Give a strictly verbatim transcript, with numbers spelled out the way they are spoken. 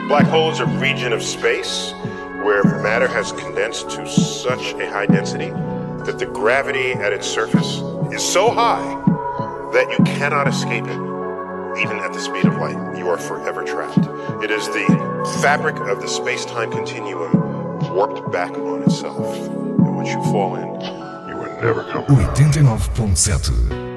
Black hole is a region of space where matter has condensed to such a high density that the gravity at its surface is so high that you cannot escape it. Even at the speed of light, you are forever trapped. It is the fabric of the space-time continuum warped back on itself. And once you fall in, you are never coming out. oitenta e nove ponto sete